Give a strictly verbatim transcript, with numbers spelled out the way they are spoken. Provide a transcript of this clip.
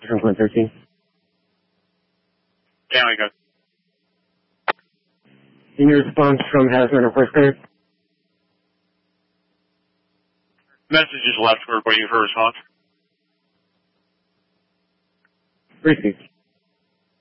From one thirteen. Yeah, we go. Any response from Hazard or First Grade? Message is left. We're waiting for a response. Received.